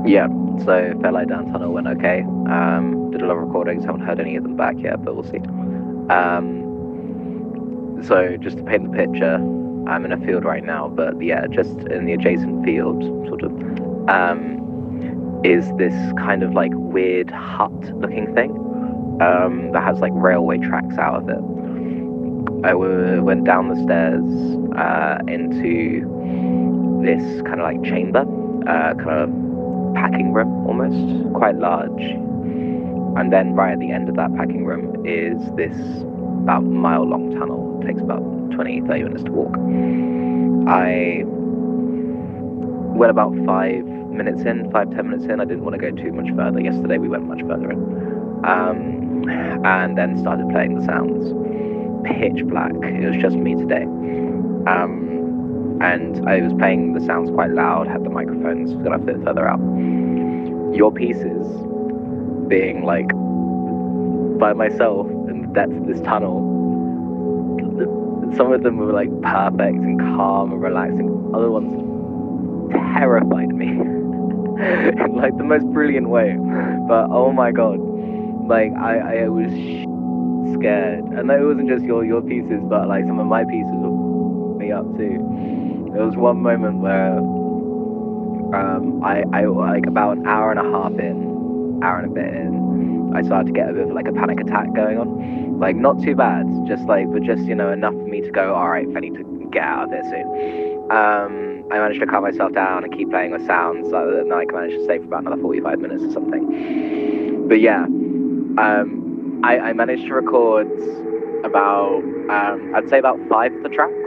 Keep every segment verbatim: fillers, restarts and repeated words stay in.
Yeah, so Fairlight Down Tunnel went okay. Um, did a lot of recordings, haven't heard any of them back yet, but we'll see. Um, so just to paint the picture, I'm in a field right now, but yeah, just in the adjacent field, sort of, um, is this kind of like weird hut-looking thing um, that has like railway tracks out of it. I w- went down the stairs uh, into this kind of like chamber, uh, kind of packing room almost, quite large. And then right at the end of that packing room is this about mile long tunnel. It takes about twenty, thirty minutes to walk. I went about five minutes in, five, ten minutes in. I didn't want to go too much further. Yesterday we went much further in. Um, and then started playing the sounds. Pitch black. It was just me today. Um, and I was playing the sounds quite loud, had the microphones gonna fit further out. Your pieces being like by myself in the depths of this tunnel, some of them were like perfect and calm and relaxing. Other ones terrified me in like the most brilliant way. But oh my god, like I, I was scared. And it wasn't just your your pieces, but like some of my pieces were me up too. There was one moment where um I, I like about an hour and a half in, hour and a bit in, I started to get a bit of like a panic attack going on. Like not too bad, just like but just, you know, enough for me to go, alright, I need to get out of here soon. Um I managed to calm myself down and keep playing with sounds, so that I managed to stay for about another forty-five minutes or something. But yeah, um I, I managed to record about um I'd say about five of the tracks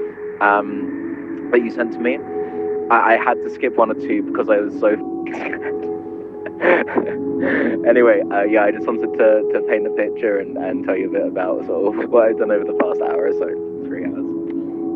um that you sent to me. I, I had to skip one or two because I was so anyway, uh, yeah, I just wanted to, to paint the picture and, and tell you a bit about sort of what I've done over the past hour or so, three hours.